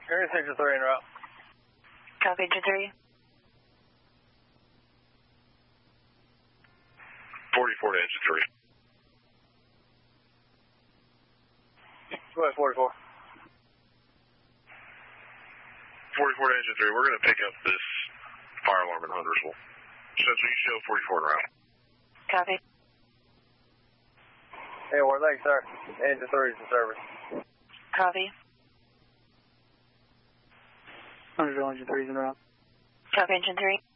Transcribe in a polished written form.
Here's Engine 3 en route. Copy, Engine 3. 44 to Engine 3. Go ahead, 44. 44 to Engine 3, we're going to pick up this fire alarm in Huntersville. Central, you show 44 en route. Copy. Hey, Ward, thanks, sir. Engine 3 is in service. Copy. Huntersville, Engine 3 is en route. Copy, Engine 3.